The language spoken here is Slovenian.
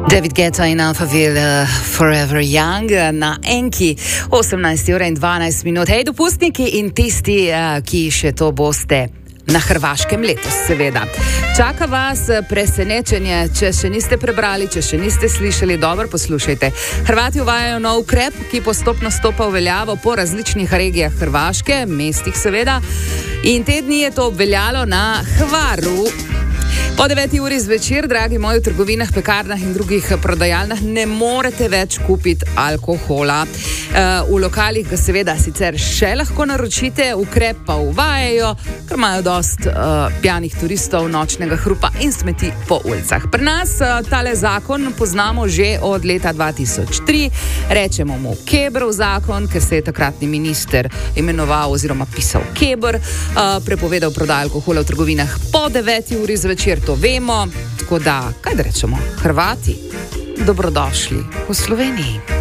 David Guetta in Alphaville, Forever Young na Enki, 18:12. Hej, dopustniki in tisti, ki še to boste na Hrvaškem letos, seveda. Čaka vas presenečenje, če še niste prebrali, če še niste slišali, dobro poslušajte. Hrvati uvajajo nov ukrep, ki postopno stopa v veljavo po različnih regijah Hrvaške, mestih seveda, in te dni je to obveljalo na Hvaru. Po 9. uri zvečer, dragi moji, v trgovinah, pekarnah in drugih prodajalnah ne morete več kupiti alkohola. V lokalih ga seveda sicer še lahko naročite, ukrep pa uvajajo, ker imajo dost pijanih turistov, nočnega hrupa in smeti po ulicah. Pri nas tale zakon poznamo že od leta 2003, rečemo mu Kebrov zakon, ker se je takratni minister imenoval oziroma pisal Kebr, prepovedal prodajo alkohola v trgovinah po 9. uri zvečer. To vemo, tako da, kaj da rečemo, Hrvati, dobrodošli v Sloveniji.